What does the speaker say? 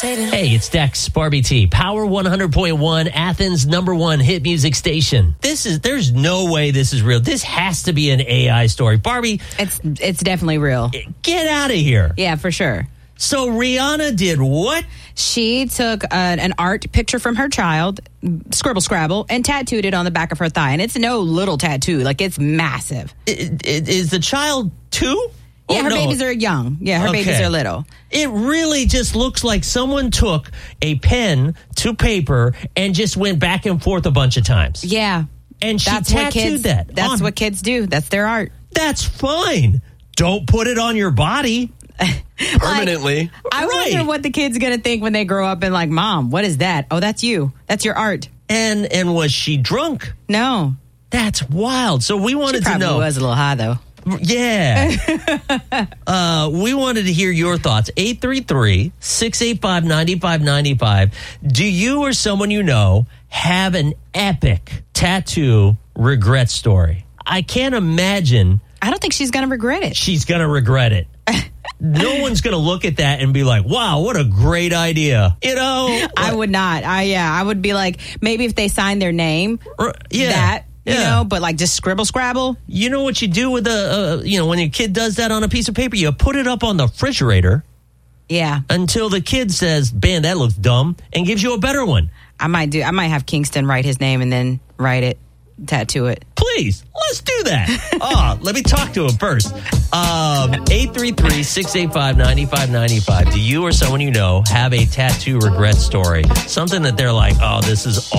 Hey, it's Dex, Barbie T, Power 100.1, Athens' #1 hit music station. There's no way this is real. This has to be an AI story. Barbie. It's definitely real. Get out of here. Yeah, for sure. So Rihanna did what? She took an art picture from her child, Scribble Scrabble, and tattooed it on the back of her thigh. And it's no little tattoo. Like, it's massive. Is the child 2? Yeah, her babies are young. Yeah, her babies are little. It really just looks like someone took a pen to paper and just went back and forth a bunch of times. Yeah. And she tattooed that. That's what kids do. That's their art. That's fine. Don't put it on your body. Permanently. I wonder what the kid's going to think when they grow up and like, Mom, what is that? Oh, that's you. That's your art. And was she drunk? No. That's wild. So we wanted to know. She probably was a little high, though. Yeah. We wanted to hear your thoughts. 833-685-9595. Do you or someone you know have an epic tattoo regret story? I can't imagine. I don't think she's going to regret it. She's going to regret it. No one's going to look at that and be like, wow, what a great idea. You know? I would not. I would be like, maybe if they sign their name, you know, but like just Scribble Scrabble. You know what you do with when your kid does that on a piece of paper? You put it up on the refrigerator. Yeah. Until the kid says, man, that looks dumb, and gives you a better one. I might have Kingston write his name and then tattoo it. Please, let's do that. Let me talk to him first. 833-685-9595. Do you or someone you know have a tattoo regret story? Something that they're like, oh, this is